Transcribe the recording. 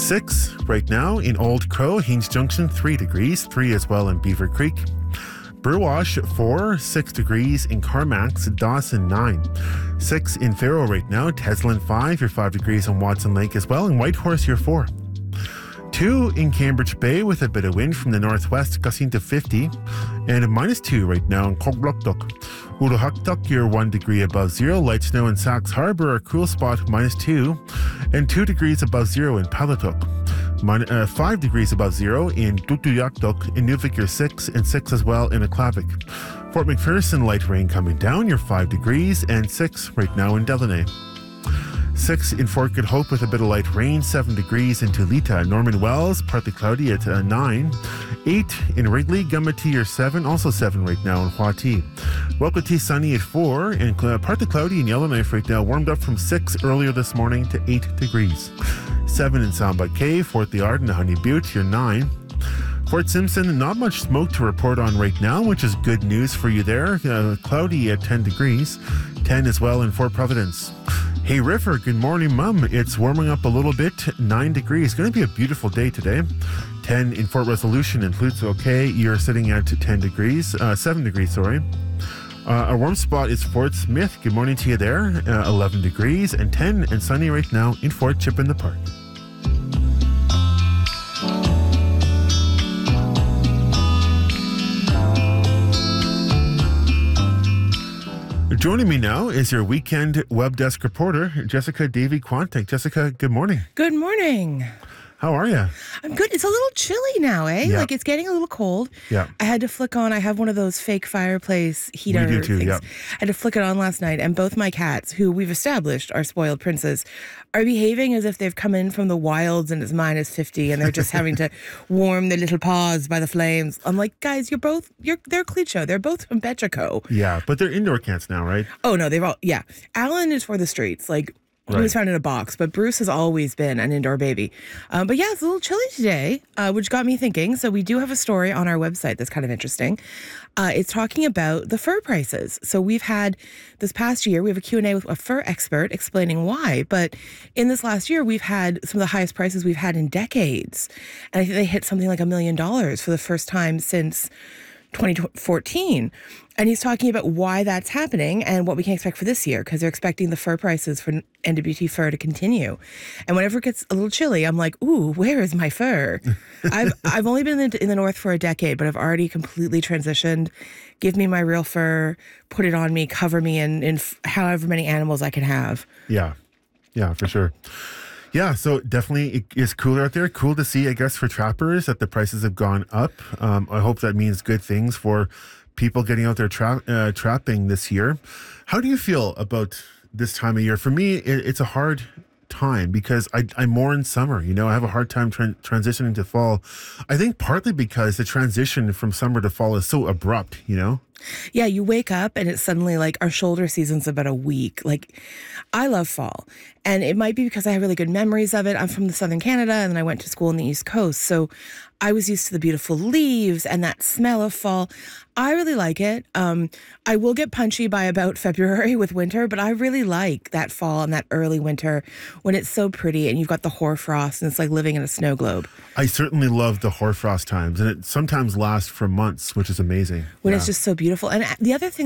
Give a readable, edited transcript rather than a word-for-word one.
6 right now in Old Crow, Haines Junction, 3 degrees, 3 as well in Beaver Creek. Burwash, 4, 6 degrees in Carmacks, Dawson, 9. 6 in Faro right now, Teslin, 5, you're 5 degrees on Watson Lake as well, and Whitehorse, you're 4. 2 in Cambridge Bay with a bit of wind from the northwest, gusting to 50, and a -2 right now in Cogluktuk. Uruhuktuk, you're 1 degree above 0. Light snow in Sax Harbor, a cool spot, -2, and 2 degrees above 0 in Palatuk. 5 degrees above 0 in Tutuyaktuk. In Nuvik, you're 6, and 6 as well in Aklavik. Fort McPherson, light rain coming down, you're 5 degrees, and 6 right now in Delaney. 6 in Fort Good Hope with a bit of light rain, 7 degrees in Tulita. Norman Wells, partly cloudy at 9. 8 in Wrigley, Gumati, you're 7, also 7 right now in Huati. Wapiti, sunny at 4, and partly cloudy in Yellowknife right now, warmed up from 6 earlier this morning to 8 degrees. 7 in Samba Cave, Fort Liard and Honey Butte, you're 9. Fort Simpson, not much smoke to report on right now, which is good news for you there. Cloudy at 10 degrees, 10 as well in Fort Providence. Hey River, good morning, Mum. It's warming up a little bit, 9 degrees. Going to be a beautiful day today. 10 in Fort Resolution and Flutes, okay. You're sitting at 7 degrees, sorry. A warm spot is Fort Smith. Good morning to you there. 11 degrees and 10 and sunny right now in Fort Chip in the Park. Joining me now is your weekend web desk reporter, Jessica Davy-Quantic. Jessica, good morning. Good morning. How are you? I'm good. It's a little chilly now, eh? Yeah. Like it's getting a little cold. Yeah. I had to flick on, I have one of those fake fireplace heater We do too, things. yeah. I had to flick it on last night, and both my cats, who we've established are spoiled princes, are behaving as if they've come in from the wilds and it's -50 and they're just having to warm their little paws by the flames. I'm like, guys, they're Klitscho. They're both from Petrico. Yeah, but they're indoor cats now, right? Oh, no, yeah. Alan is for the streets. Like, he was found in a box, but Bruce has always been an indoor baby. But yeah, it's a little chilly today, which got me thinking. So we do have a story on our website that's kind of interesting. It's talking about the fur prices. So we've had, this past year, we have a Q&A with a fur expert explaining why. But in this last year, we've had some of the highest prices we've had in decades. And I think they hit something like $1 million for the first time since 2014. And he's talking about why that's happening and what we can expect for this year, because they're expecting the fur prices for NWT fur to continue. And whenever it gets a little chilly, I'm like, ooh, where is my fur? I've only been in the north for a decade, but I've already completely transitioned. Give me my real fur, put it on me, cover me in however many animals I can have. Yeah, for sure. Yeah, so definitely it is cooler out there. Cool to see, I guess, for trappers that the prices have gone up. I hope that means good things for people getting out there trapping this year. How do you feel about this time of year? For me, it's a hard time because I'm more in summer. You know, I have a hard time transitioning to fall. I think partly because the transition from summer to fall is so abrupt, you know? Yeah, you wake up and it's suddenly like our shoulder season's about a week. Like, I love fall. And it might be because I have really good memories of it. I'm from the Southern Canada and then I went to school on the East Coast. So I was used to the beautiful leaves and that smell of fall. I really like it. I will get punchy by about February with winter, but I really like that fall and that early winter when it's so pretty and you've got the hoarfrost and it's like living in a snow globe. I certainly love the hoarfrost times, and it sometimes lasts for months, which is amazing. When it's just so beautiful. And the other thing